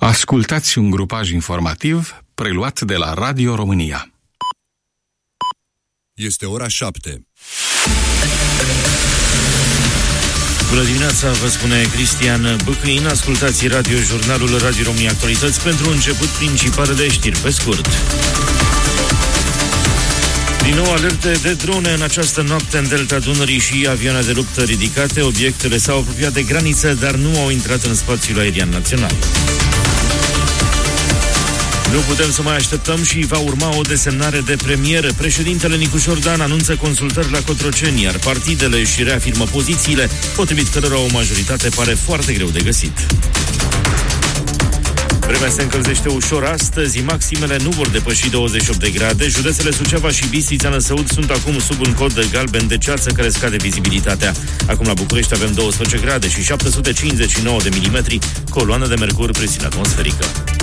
Ascultați un grupaj informativ preluat de la Radio România. Este ora 7. Bună dimineața, vă spune Cristian Băcâin. Ascultați radiojurnalul Radio România Actualități pentru început principalele știri pe scurt. Din nou alerte de drone în această noapte în delta Dunării și avioane de luptă ridicate. Obiectele s-au apropiat de graniță, dar nu au intrat în spațiul aerian național. Nu putem să mai așteptăm și va urma o desemnare de premier. Președintele Nicușor Dan anunță consultări la Cotroceni, iar partidele își reafirmă pozițiile, potrivit cărora o majoritate pare foarte greu de găsit. Vremea se încălzește ușor astăzi, maximele nu vor depăși 28 de grade. Județele Suceava și Bistrița Năsăud sunt acum sub un cod de galben de ceață care scade vizibilitatea. Acum la București avem 12 grade și 759 de milimetri, coloană de mercur, presiune atmosferică.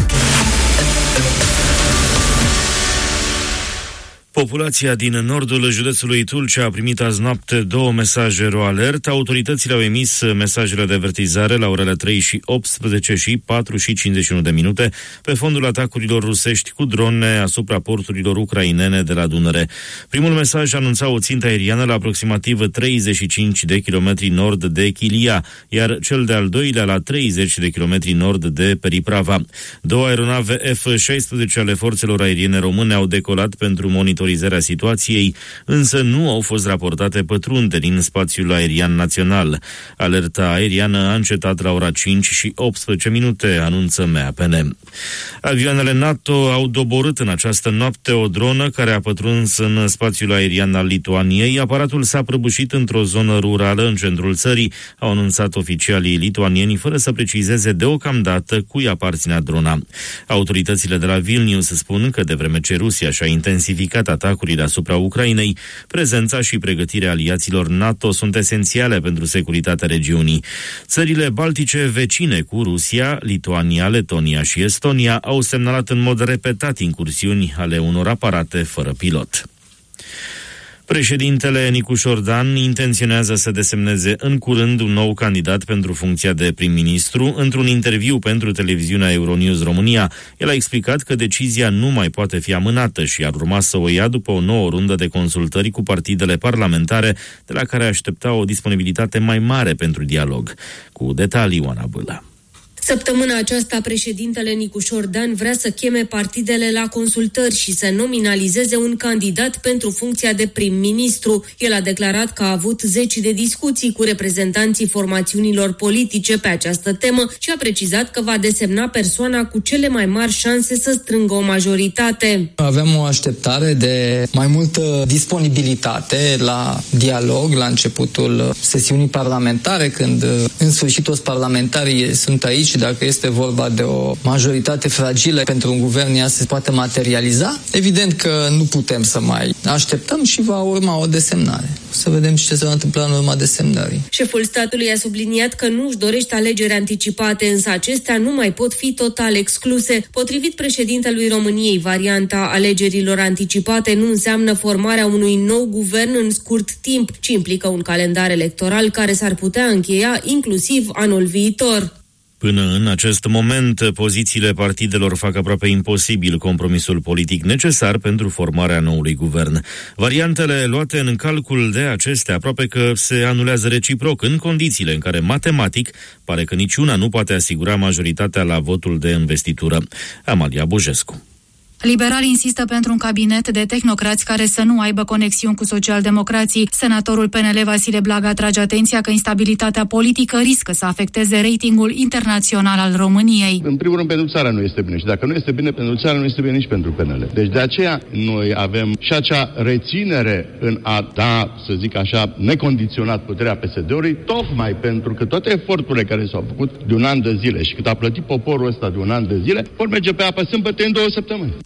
Populația din nordul județului Tulcea a primit azi noapte 2 mesaje RoAlert. Autoritățile au emis mesajele de avertizare la orele 3 și 18 și 4 și 51 de minute pe fondul atacurilor rusești cu drone asupra porturilor ucrainene de la Dunăre. Primul mesaj anunța o țintă aeriană la aproximativ 35 de kilometri nord de Chilia, iar cel de-al doilea la 30 de kilometri nord de Periprava. 2 aeronave F-16 ale forțelor aeriene române au decolat pentru monitorizarea situației, însă nu au fost raportate pătrunde din spațiul aerian național. Alerta aeriană a încetat la ora 5 și 18 minute, anunță MAPN. Avioanele NATO au doborât în această noapte o dronă care a pătruns în spațiul aerian al Lituaniei. Aparatul s-a prăbușit într-o zonă rurală în centrul țării, au anunțat oficialii lituanieni, fără să precizeze deocamdată cui aparținea drona. Autoritățile de la Vilnius spun că de vreme ce Rusia și-a intensificat atacurile asupra Ucrainei, prezența și pregătirea aliaților NATO sunt esențiale pentru securitatea regiunii. Țările baltice vecine cu Rusia, Lituania, Letonia și Estonia au semnalat în mod repetat incursiuni ale unor aparate fără pilot. Președintele Nicușor Dan intenționează să desemneze în curând un nou candidat pentru funcția de prim-ministru. Într-un interviu pentru televiziunea Euronews România, el a explicat că decizia nu mai poate fi amânată și ar urma să o ia după o nouă rundă de consultări cu partidele parlamentare, de la care aștepta o disponibilitate mai mare pentru dialog. Cu detalii, Ioana Bâlă. Săptămâna aceasta, președintele Nicușor Dan vrea să cheme partidele la consultări și să nominalizeze un candidat pentru funcția de prim-ministru. El a declarat că a avut 10 de discuții cu reprezentanții formațiunilor politice pe această temă și a precizat că va desemna persoana cu cele mai mari șanse să strângă o majoritate. Avem o așteptare de mai multă disponibilitate la dialog la începutul sesiunii parlamentare, când în sfârșit toți parlamentarii sunt aici. Și dacă este vorba de o majoritate fragilă pentru un guvern, ea se poate materializa. Evident că nu putem să mai așteptăm și va urma o desemnare. Să vedem ce se va întâmpla în urma desemnării. Șeful statului a subliniat că nu își dorește alegeri anticipate, însă acestea nu mai pot fi total excluse. Potrivit președintelui României, varianta alegerilor anticipate nu înseamnă formarea unui nou guvern în scurt timp, ci implică un calendar electoral care s-ar putea încheia inclusiv anul viitor. Până în acest moment, pozițiile partidelor fac aproape imposibil compromisul politic necesar pentru formarea noului guvern. Variantele luate în calcul de acestea aproape că se anulează reciproc în condițiile în care, matematic, pare că niciuna nu poate asigura majoritatea la votul de investitură. Amalia Bojescu. Liberalii insistă pentru un cabinet de tehnocrați care să nu aibă conexiuni cu socialdemocrații. Senatorul PNL Vasile Blaga atrage atenția că instabilitatea politică riscă să afecteze ratingul internațional al României. În primul rând, pentru țara nu este bine și dacă nu este bine pentru țara, nu este bine nici pentru PNL. Deci de aceea noi avem și acea reținere în a da, să zic așa, necondiționat puterea PSD-ului, tocmai pentru că toate eforturile care s-au făcut de un an de zile și cât a plătit poporul ăsta de un an de zile, vor merge pe apă sâmbătă în 2 săptămâni.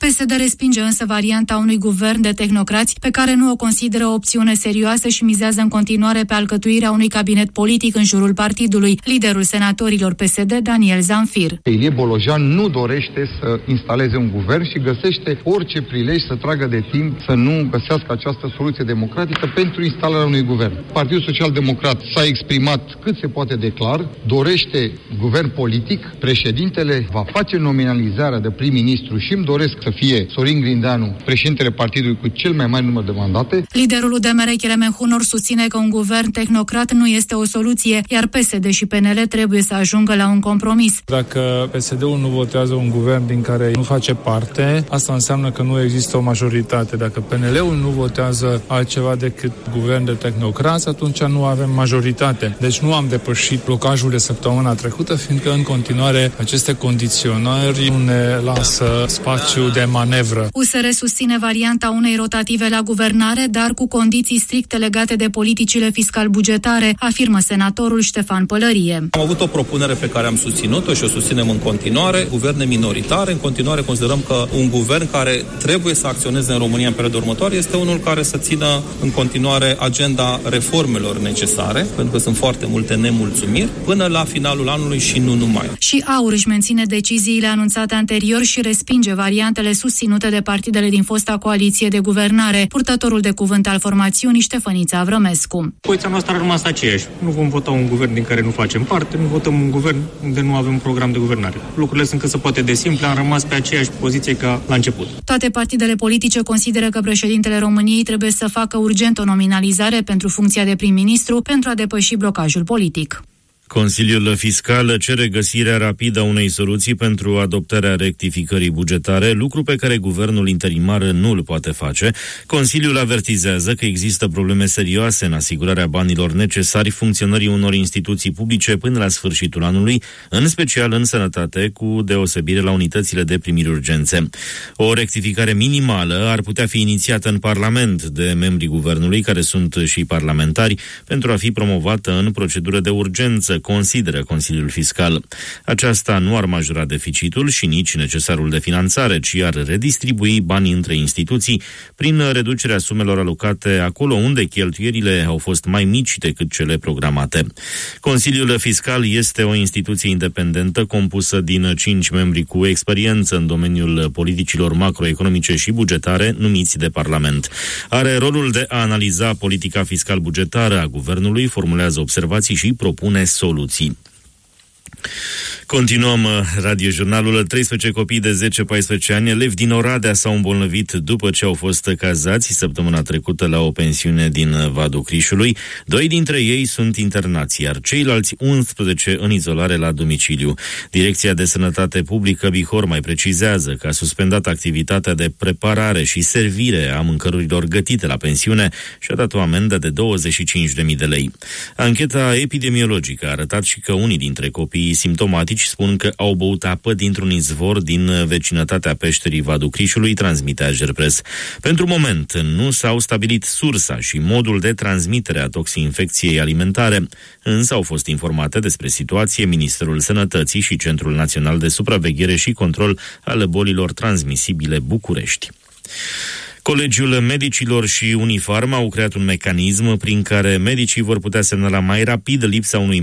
PSD respinge însă varianta unui guvern de tehnocrați pe care nu o consideră o opțiune serioasă și mizează în continuare pe alcătuirea unui cabinet politic în jurul partidului. Liderul senatorilor PSD, Daniel Zamfir. Ilie Bolojan nu dorește să instaleze un guvern și găsește orice prilej să tragă de timp să nu găsească această soluție democratică pentru instalarea unui guvern. Partidul Social-Democrat s-a exprimat cât se poate de clar, dorește guvern politic, președintele va face nominalizarea de prim-ministru și îmi doresc să fie Sorin Grindeanu președintele partidului cu cel mai mare număr de mandate. Liderul UDMR, Kelemen Hunor, susține că un guvern tehnocrat nu este o soluție, iar PSD și PNL trebuie să ajungă la un compromis. Dacă PSD-ul nu votează un guvern din care nu face parte, asta înseamnă că nu există o majoritate. Dacă PNL-ul nu votează altceva decât guvern de tehnocrați, atunci nu avem majoritate. Deci nu am depășit blocajul de săptămâna trecută, fiindcă în continuare aceste condiționări nu ne lasă spațiu de manevră. USR susține varianta unei rotative la guvernare, dar cu condiții stricte legate de politicile fiscal-bugetare, afirmă senatorul Ștefan Pălărie. Am avut o propunere pe care am susținut-o și o susținem în continuare, guverne minoritare. În continuare considerăm că un guvern care trebuie să acționeze în România în perioada următoare este unul care să țină în continuare agenda reformelor necesare, pentru că sunt foarte multe nemulțumiri, până la finalul anului și nu numai. Și AUR își menține deciziile anunțate anterior și respinge variantele susținute de partidele din fosta coaliție de guvernare. Purtătorul de cuvânt al formațiunii, Ștefănița Avrămescu. Poziția noastră a rămas aceeași. Nu vom vota un guvern din care nu facem parte, nu votăm un guvern unde nu avem un program de guvernare. Lucrurile sunt cât se poate de simple, am rămas pe aceeași poziție ca la început. Toate partidele politice consideră că președintele României trebuie să facă urgent o nominalizare pentru funcția de prim-ministru pentru a depăși blocajul politic. Consiliul Fiscal cere găsirea rapidă a unei soluții pentru adoptarea rectificării bugetare, lucru pe care guvernul interimar nu îl poate face. Consiliul avertizează că există probleme serioase în asigurarea banilor necesari funcționării unor instituții publice până la sfârșitul anului, în special în sănătate, cu deosebire la unitățile de primiri urgențe. O rectificare minimală ar putea fi inițiată în Parlament de membrii guvernului, care sunt și parlamentari, pentru a fi promovată în procedură de urgență, consideră Consiliul Fiscal. Aceasta nu ar majora deficitul și nici necesarul de finanțare, ci ar redistribui banii între instituții prin reducerea sumelor alocate acolo unde cheltuielile au fost mai mici decât cele programate. Consiliul Fiscal este o instituție independentă compusă din 5 membri cu experiență în domeniul politicilor macroeconomice și bugetare, numiți de Parlament. Are rolul de a analiza politica fiscal-bugetară a guvernului, formulează observații și propune soluții. Continuăm radiojurnalul. 13 copii de 10-14 ani, elevi din Oradea, s-au îmbolnăvit după ce au fost cazați săptămâna trecută la o pensiune din Vadul Crișului. 2 dintre ei sunt internați, iar ceilalți 11 în izolare la domiciliu. Direcția de Sănătate Publică Bihor mai precizează că a suspendat activitatea de preparare și servire a mâncărurilor gătite la pensiune și a dat o amendă de 25.000 de lei. Ancheta epidemiologică a arătat și că unii dintre copiii simptomatici spun că au băut apă dintr-un izvor din vecinătatea peșterii Vadul Crișului, transmite Agerpres. Pentru moment nu s-au stabilit sursa și modul de transmitere a toxinfecției alimentare, însă au fost informate despre situație Ministerul Sănătății și Centrul Național de Supraveghere și Control al Bolilor Transmisibile București. Colegiul Medicilor și Unifarm au creat un mecanism prin care medicii vor putea semnala mai rapid lipsa unui